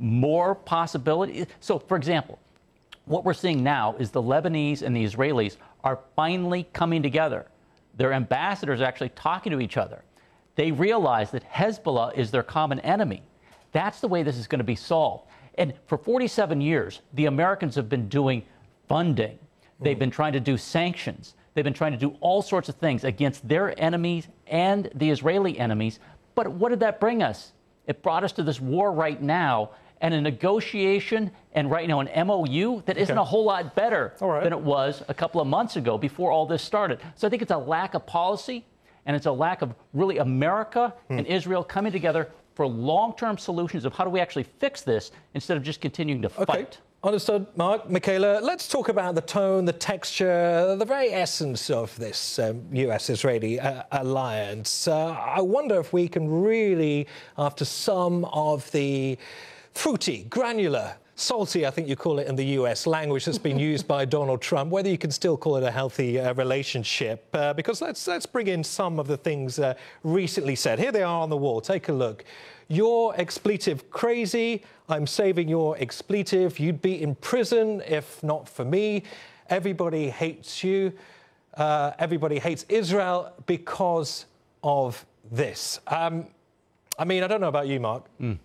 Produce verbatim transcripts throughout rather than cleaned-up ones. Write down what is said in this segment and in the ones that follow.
more possibility. So, for example, what we're seeing now is the Lebanese and the Israelis are finally coming together. Their ambassadors are actually talking to each other. They realize that Hezbollah is their common enemy. That's the way this is going to be solved. And for forty-seven years, the Americans have been doing funding. They've been trying to do sanctions. They've been trying to do all sorts of things against their enemies and the Israeli enemies. But what did that bring us? It brought us to this war right now and a negotiation and right now an M O U that isn't okay. a whole lot better right. than it was a couple of months ago before all this started. So I think it's a lack of policy and it's a lack of really America hmm. and Israel coming together for long-term solutions of how do we actually fix this instead of just continuing to okay. fight. Understood, Mark. Michaela, let's talk about the tone, the texture, the very essence of this um, U S-Israeli uh, alliance. Uh, I wonder if we can really, after some of the fruity, granular, salty, I think you call it in the U S, language that's been used by Donald Trump, whether you can still call it a healthy uh, relationship. Uh, because let's, let's bring in some of the things uh, recently said. Here they are on the wall. Take a look. You're expletive crazy. I'm saving your expletive. You'd be in prison if not for me. Everybody hates you. Uh, everybody hates Israel because of this. Um, I mean, I don't know about you, Mark. Mm.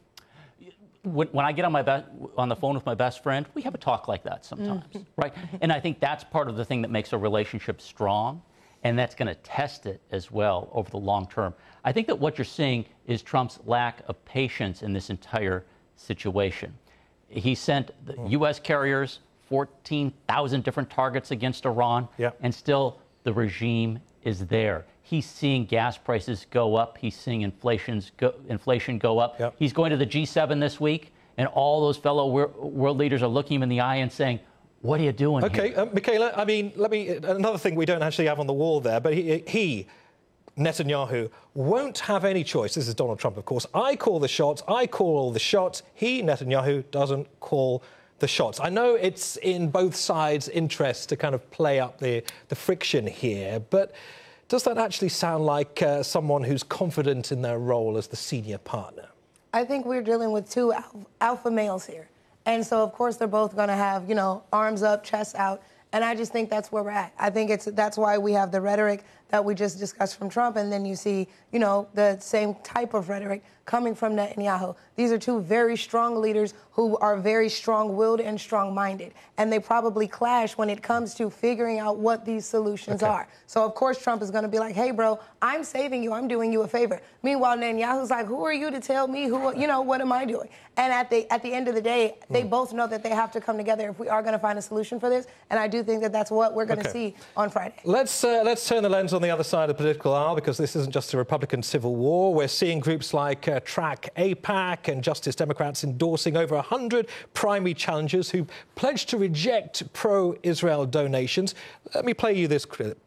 When, when I get on my be- on the phone with my best friend, we have a talk like that sometimes, mm. right? And I think that's part of the thing that makes a relationship strong, and that's going to test it as well over the long term. I think that what you're seeing is Trump's lack of patience in this entire situation. He sent the mm. U S carriers fourteen thousand different targets against Iran, yep. and still the regime is there. He's seeing gas prices go up. He's seeing inflation's go, inflation go up. Yep. He's going to the G seven this week, and all those fellow wor- world leaders are looking him in the eye and saying, what are you doing okay, here? Okay, uh, Michaela, I mean, let me, another thing we don't actually have on the wall there, but he, he, Netanyahu, won't have any choice. This is Donald Trump, of course. I call the shots. I call all the shots. He, Netanyahu, doesn't call the shots. I know it's in both sides' interest to kind of play up the, the friction here, but does that actually sound like uh, someone who's confident in their role as the senior partner? I think we're dealing with two alpha, alpha males here. And so, of course, they're both going to have, you know, arms up, chest out. And I just think that's where we're at. I think it's that's why we have the rhetoric that we just discussed from Trump. And then you see, you know, the same type of rhetoric coming from Netanyahu. These are two very strong leaders who are very strong-willed and strong-minded. And they probably clash when it comes to figuring out what these solutions okay. are. So, of course, Trump is going to be like, hey, bro, I'm saving you. I'm doing you a favor. Meanwhile, Netanyahu's like, who are you to tell me who, you know, what am I doing? And at the at the end of the day, they mm. both know that they have to come together if we are going to find a solution for this. And I do think that that's what we're going to okay. see on Friday. Let's, uh, let's turn the lens on the other side of the political aisle, because this isn't just a Republican civil war. We're seeing groups like uh, Track AIPAC and Justice Democrats endorsing over one hundred primary challengers who pledged to reject pro-Israel donations. Let me play you this clip.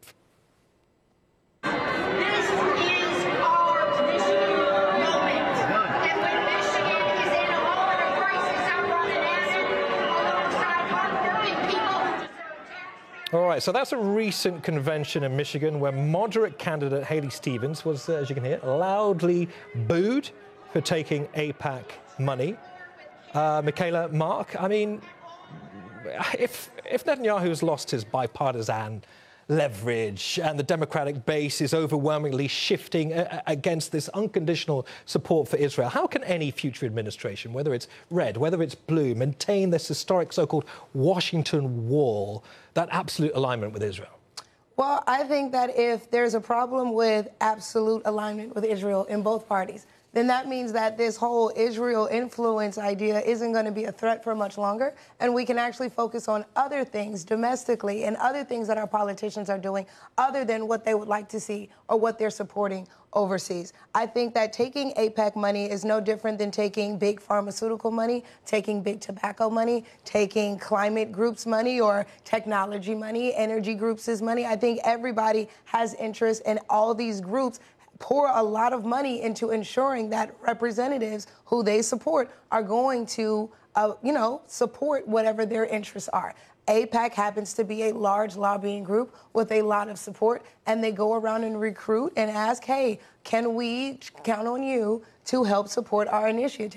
All right, so that's a recent convention in Michigan where moderate candidate Haley Stevens was, uh, as you can hear, loudly booed for taking AIPAC money. Uh, Michaela, Mark, I mean, if, if Netanyahu's lost his bipartisan leverage and the Democratic base is overwhelmingly shifting uh, against this unconditional support for Israel, how can any future administration, whether it's red, whether it's blue, maintain this historic so-called Washington wall, that absolute alignment with Israel? Well, I think that if there's a problem with absolute alignment with Israel in both parties, then that means that this whole Israel influence idea isn't going to be a threat for much longer, and we can actually focus on other things domestically and other things that our politicians are doing other than what they would like to see or what they're supporting overseas. I think that taking AIPAC money is no different than taking big pharmaceutical money, taking big tobacco money, taking climate groups money or technology money, energy groups' money. I think everybody has interest in all these groups pour a lot of money into ensuring that representatives who they support are going to, uh, you know, support whatever their interests are. AIPAC happens to be a large lobbying group with a lot of support, and they go around and recruit and ask, hey, can we count on you to help support our initiatives?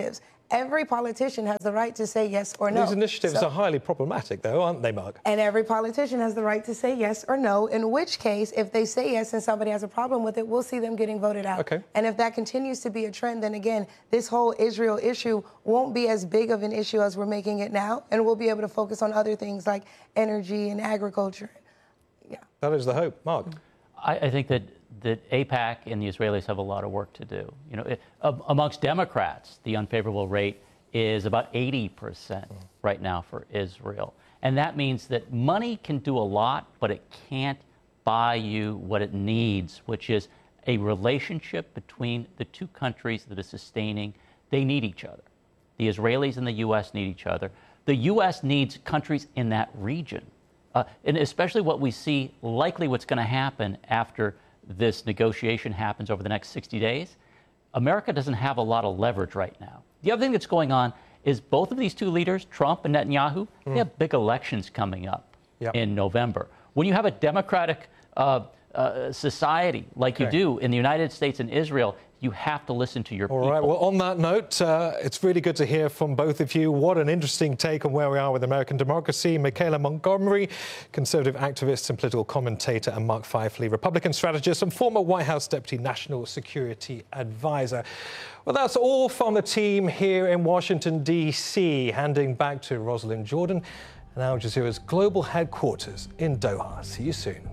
Every politician has the right to say yes or no. These initiatives So- are highly problematic, though, aren't they, Mark? And every politician has the right to say yes or no, in which case, if they say yes and somebody has a problem with it, we'll see them getting voted out. Okay. And if that continues to be a trend, then again, this whole Israel issue won't be as big of an issue as we're making it now, and we'll be able to focus on other things like energy and agriculture. Yeah. That is the hope. Mark? I, I think that, that AIPAC and the Israelis have a lot of work to do. You know, it, um, amongst Democrats, the unfavorable rate is about eighty percent right now for Israel. And that means that money can do a lot, but it can't buy you what it needs, which is a relationship between the two countries that is sustaining. They need each other. The Israelis and the U S need each other. The U S needs countries in that region. Uh, and especially what we see, likely what's going to happen after this negotiation happens over the next sixty days. America doesn't have a lot of leverage right now. The other thing that's going on is both of these two leaders, Trump and Netanyahu, mm. they have big elections coming up yep. in November. When you have a democratic uh, uh, society like okay. you do in the United States and Israel, you have to listen to your All people. right, well, on that note, uh, it's really good to hear from both of you. What an interesting take on where we are with American democracy. Michaela Montgomery, conservative activist and political commentator, and Mark Feifley, Republican strategist and former White House Deputy National Security Advisor. Well, that's all from the team here in Washington, D C Handing back to Rosalind Jordan and Al Jazeera's global headquarters in Doha. See you soon.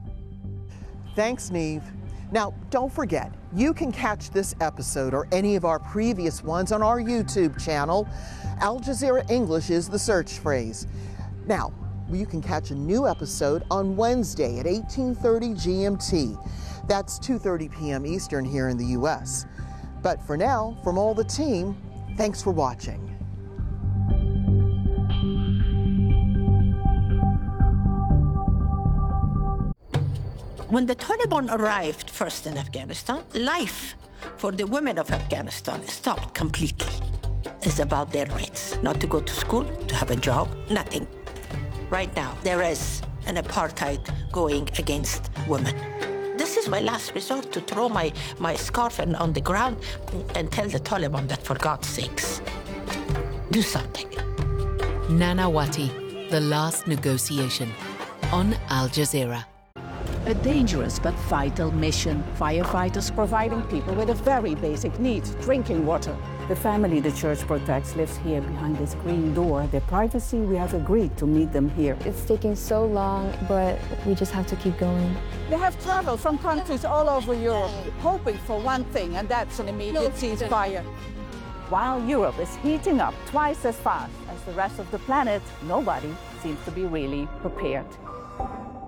Thanks, Neve. Now, don't forget, you can catch this episode or any of our previous ones on our YouTube channel. Al Jazeera English is the search phrase. Now, you can catch a new episode on Wednesday at eighteen thirty G M T. That's two thirty p m Eastern here in the U S. But for now, from all the team, thanks for watching. When the Taliban arrived first in Afghanistan, life for the women of Afghanistan stopped completely. It's about their rights, not to go to school, to have a job, nothing. Right now, there is an apartheid going against women. This is my last resort, to throw my, my scarf and on the ground and tell the Taliban that, for God's sakes, do something. Nanawati, The Last Negotiation, on Al Jazeera. A dangerous but vital mission. Firefighters providing people with a very basic need, drinking water. The family the church protects lives here behind this green door. Their privacy, we have agreed to meet them here. It's taking so long, but we just have to keep going. They have traveled from countries all over Europe, hoping for one thing, and that's an immediate ceasefire. While Europe is heating up twice as fast as the rest of the planet, nobody seems to be really prepared.